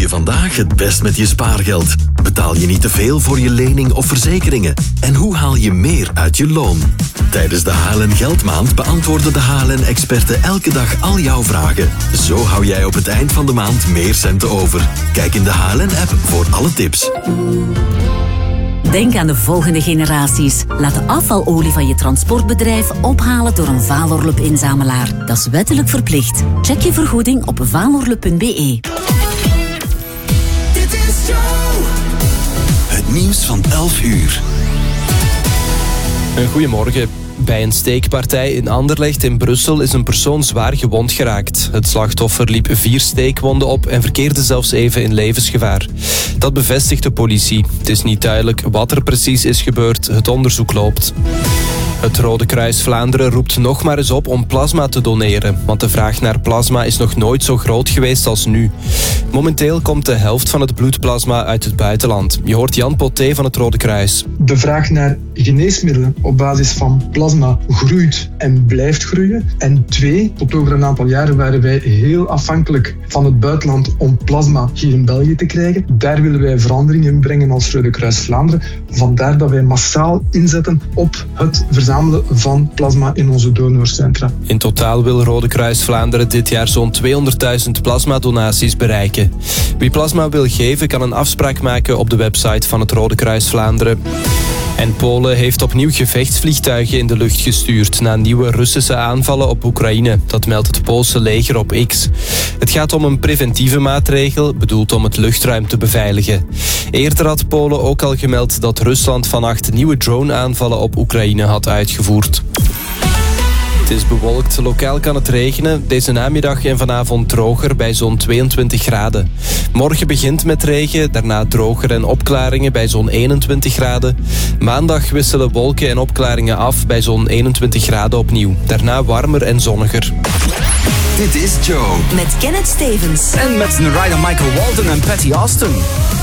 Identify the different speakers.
Speaker 1: je vandaag het best met je spaargeld? Betaal je niet te veel voor je lening of verzekeringen? En hoe haal je meer uit je loon? Tijdens de HLN Geldmaand beantwoorden de HLN-experten elke dag al jouw vragen. Zo hou jij op het eind van de maand meer centen over. Kijk in de HLN-app voor alle tips.
Speaker 2: Denk aan de volgende generaties. Laat de afvalolie van je transportbedrijf ophalen door een Valorlup-inzamelaar. Dat is wettelijk verplicht. Check je vergoeding op valorlup.be.
Speaker 3: Dit is Joe. Het nieuws van 11 uur.
Speaker 4: Goedemorgen. Bij een steekpartij in Anderlecht in Brussel is een persoon zwaar gewond geraakt. Het slachtoffer liep 4 steekwonden op en verkeerde zelfs even in levensgevaar. Dat bevestigt de politie. Het is niet duidelijk wat er precies is gebeurd. Het onderzoek loopt. Het Rode Kruis Vlaanderen roept nog maar eens op om plasma te doneren, want de vraag naar plasma is nog nooit zo groot geweest als nu. Momenteel komt de helft van het bloedplasma uit het buitenland. Je hoort Jan Poté van het Rode Kruis.
Speaker 5: De vraag naar geneesmiddelen op basis van plasma groeit en blijft groeien. En 2, tot over een aantal jaren waren wij heel afhankelijk van het buitenland om plasma hier in België te krijgen. Daar willen wij verandering in brengen als Rode Kruis Vlaanderen. Vandaar dat wij massaal inzetten op het verzamelen van plasma in onze donorcentra.
Speaker 4: In totaal wil Rode Kruis Vlaanderen dit jaar zo'n 200.000 plasmadonaties bereiken. Wie plasma wil geven kan een afspraak maken op de website van het Rode Kruis Vlaanderen. En Polen heeft opnieuw gevechtsvliegtuigen in de lucht gestuurd na nieuwe Russische aanvallen op Oekraïne. Dat meldt het Poolse leger op X. Het gaat om een preventieve maatregel, bedoeld om het luchtruim te beveiligen. Eerder had Polen ook al gemeld dat Rusland vannacht nieuwe drone-aanvallen op Oekraïne had uitgevoerd. Het is bewolkt, lokaal kan het regenen. Deze namiddag en vanavond droger bij zo'n 22 graden. Morgen begint met regen, daarna droger en opklaringen bij zo'n 21 graden. Maandag wisselen wolken en opklaringen af bij zo'n 21 graden opnieuw. Daarna warmer en zonniger.
Speaker 3: Dit is Joe.
Speaker 2: Met Kenneth Stevens.
Speaker 6: En met de rider Michael Walden en Patty Austin.